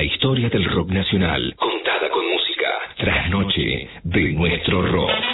La historia del rock nacional, contada con música. Trasnoche de nuestro rock.